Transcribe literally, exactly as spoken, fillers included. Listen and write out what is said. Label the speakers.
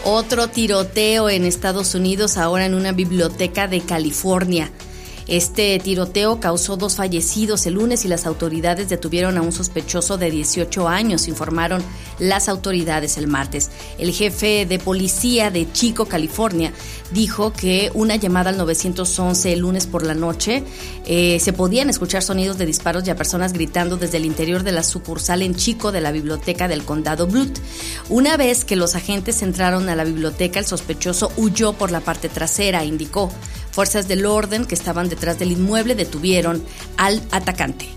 Speaker 1: Otro tiroteo en Estados Unidos, ahora en una biblioteca de California. Este tiroteo causó dos fallecidos el lunes y las autoridades detuvieron a un sospechoso de dieciocho años, informaron las autoridades el martes. El jefe de policía de Chico, California, dijo que una llamada al nueve once el lunes por la noche eh, se podían escuchar sonidos de disparos y a personas gritando desde el interior de la sucursal en Chico de la biblioteca del condado Butte. Una vez que los agentes entraron a la biblioteca, el sospechoso huyó por la parte trasera, indicó. Fuerzas del orden que estaban detrás del inmueble detuvieron al atacante.